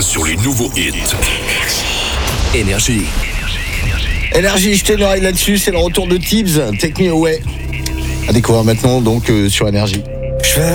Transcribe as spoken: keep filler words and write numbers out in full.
sur les nouveaux hits. Énergie. Énergie, jetez une oreille là-dessus, c'est le retour de Tibbs, Take Me Away. À découvrir maintenant donc euh, sur Énergie.